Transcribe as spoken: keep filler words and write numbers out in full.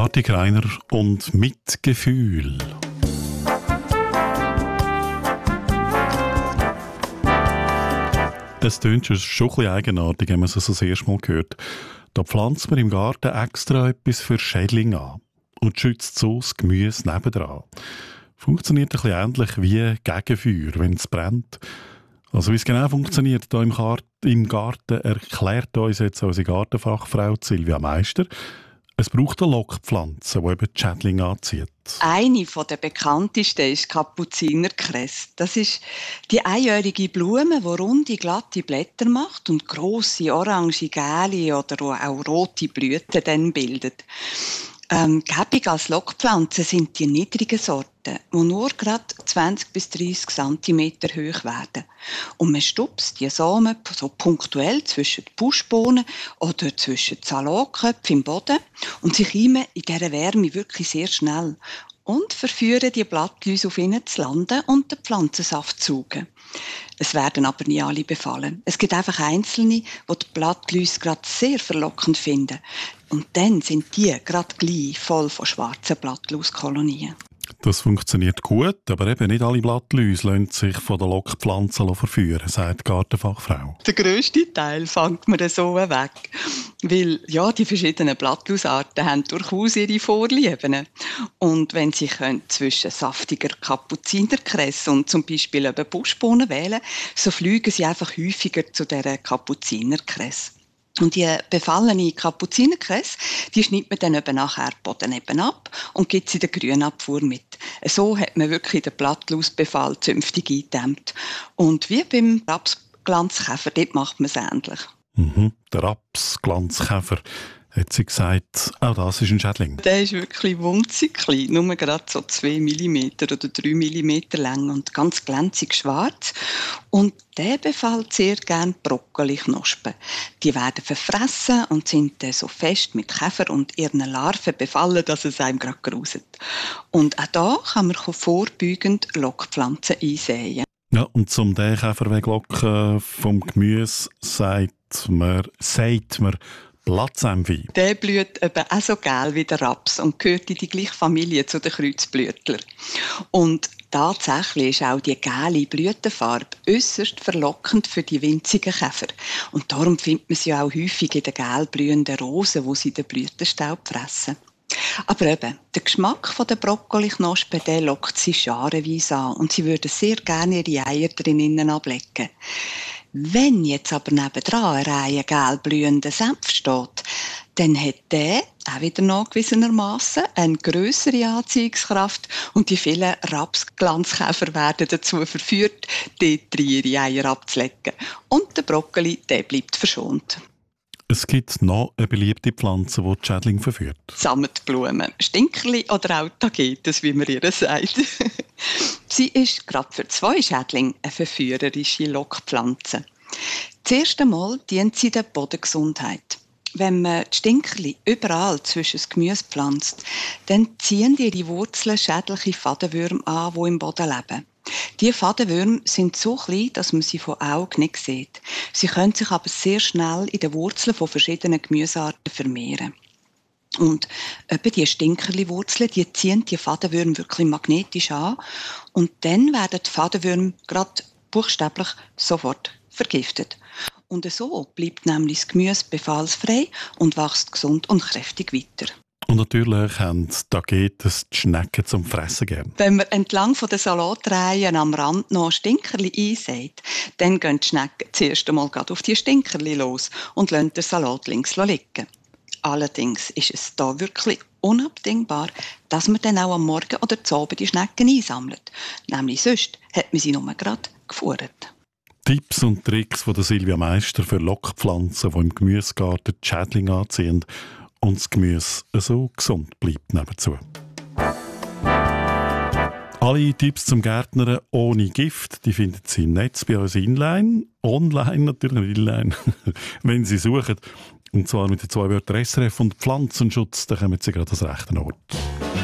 Marti Greiner und Mitgefühl. Es tönt schon ein bisschen eigenartig, wenn man es so das erste Mal hört. Da pflanzt man im Garten extra etwas für Schädlinge an und schützt so das Gemüse nebendran. Funktioniert ein bisschen ähnlich wie Gegenfeuer, wenn es brennt. Also wie es genau funktioniert hier im, im Garten, erklärt uns jetzt unsere Gartenfachfrau Silvia Meister. Es braucht eine Lockpflanze, die eben die Schädlinge anzieht. Eine der bekanntesten ist Kapuzinerkress. Das ist die einjährige Blume, die runde, glatte Blätter macht und grosse, orange, gelbe oder auch rote Blüten dann bildet. Ähm, gäbig als Lockpflanzen sind die niedrigen Sorten, die nur gerade zwanzig bis dreissig Zentimeter hoch werden. Und man stupst die Samen so punktuell zwischen den Buschbohnen oder zwischen den Salatköpfen im Boden und sie keimen in dieser Wärme wirklich sehr schnell und verführen die Blattläuse auf ihnen zu landen und den Pflanzensaft zu saugen. Es werden aber nie alle befallen. Es gibt einfach Einzelne, die die Blattläuse gerade sehr verlockend finden. Und dann sind die gerade gleich voll von schwarzen Blattlauskolonien. Das funktioniert gut, aber eben nicht alle Blattläuse lassen sich von der Lockpflanze verführen, sagt die Gartenfachfrau. Der grösste Teil fängt man so weg. Weil ja, die verschiedenen Blattlausarten haben durchaus ihre Vorlieben. Und wenn sie können zwischen saftiger Kapuzinerkress und zum Beispiel eben Buschbohnen wählen, so fliegen sie einfach häufiger zu dieser Kapuzinerkress. Und die befallene Kapuzinerkress, die schneidet man dann eben nachher Boden eben ab und gibt sie der Grünabfuhr mit. So hat man wirklich den Blattlausbefall zünftig eingedämmt. Und wie beim Rapsglanzkäfer, dort macht man es ähnlich. Mhm, der Rapsglanzkäfer, hat sie gesagt, auch das ist ein Schädling. Der ist wirklich winzig klein, nur gerade so zwei Millimeter oder drei Millimeter lang und ganz glänzig schwarz. Und der befällt sehr gerne Brokkoliknospen. Die werden verfressen und sind dann so fest mit Käfer und ihren Larven befallen, dass es einem gerade gruselt. Und auch da kann man vorbeugend Lockpflanzen einsäen. Ja, und zum den Käfer weglocken vom Gemüse sagt man, sagt man Blattsenfwein. Der blüht eben auch so gelb wie der Raps und gehört in die gleiche Familie zu den Kreuzblütlern. Und tatsächlich ist auch die gelbe Blütenfarbe äußerst verlockend für die winzigen Käfer. Und darum findet man sie auch häufig in den gelb blühenden Rosen, wo sie den Blütenstaub fressen. Aber eben, der Geschmack der Brokkoliknospen, der lockt sie scharenweise an und sie würden sehr gerne ihre Eier drinnen ablecken. Wenn jetzt aber nebendran eine Reihe gelb blühender Senf steht, dann hat der, auch wieder nachgewiesenermassen, eine grössere Anziehungskraft und die vielen Rapsglanzkäfer werden dazu verführt, dort ihre Eier abzulecken. Und der Brokkoli, der bleibt verschont. Es gibt noch eine beliebte Pflanze, die die Schädlinge verführt. Sammetblumen, Stinkerli oder auch Tagetes, wie man ihr sagt. Sie ist gerade für zwei Schädlinge eine verführerische Lockpflanze. Das erste Mal dient sie der Bodengesundheit. Wenn man die Stinkerli überall zwischen das Gemüse pflanzt, dann ziehen ihre Wurzeln schädliche Fadenwürmer an, die im Boden leben. Diese Fadenwürmer sind so klein, dass man sie von Augen nicht sieht. Sie können sich aber sehr schnell in den Wurzeln von verschiedenen Gemüsearten vermehren. Und eben die Stinkerli-Wurzeln, die ziehen die Fadenwürmer wirklich magnetisch an. Und dann werden die Fadenwürmer gerade buchstäblich sofort vergiftet. Und so bleibt nämlich das Gemüse befallsfrei und wächst gesund und kräftig weiter. Und natürlich haben die Tagetes die Schnecken zum Fressen gern. Wenn man entlang der Salatreihen am Rand noch Stinkerli einsät, dann gehen die Schnecken zuerst einmal auf die Stinkerli los und lassen den Salat links liegen. Allerdings ist es da wirklich unabdingbar, dass man dann auch am Morgen oder zu Abend die Schnecken einsammelt. Nämlich sonst hat man sie nur gerade gefuttert. Tipps und Tricks von der Silvia Meister für Lockpflanzen, die im Gemüsegarten die Schädlinge anziehen und das Gemüse so gesund bleibt nebenzu. Alle Tipps zum Gärtnern ohne Gift, die finden Sie im Netz bei uns inline, online natürlich, inline, wenn Sie suchen. Und zwar mit den zwei Wörtern S R F und Pflanzenschutz, da kommen Sie gerade ans rechte Ort.